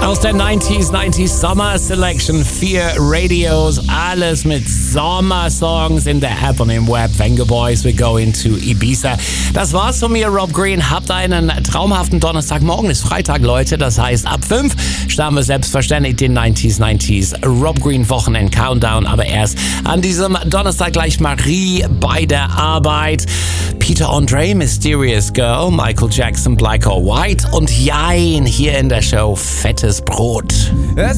Aus der 90s Summer Selection, 4 Radios, alles mit Sommersongs in der App und im Web. Venga Boys, we're going to Ibiza. Das war's von mir, Rob Green. Habt einen traumhaften Donnerstag. Morgen ist Freitag, Leute. Das heißt, ab 5 starten wir selbstverständlich den 90s Rob Green Wochenend Countdown. Aber erst an diesem Donnerstag gleich Marie bei der Arbeit. Peter Andre, Mysterious Girl, Michael Jackson, Black or White und Jein hier in der Show Fettes Brot.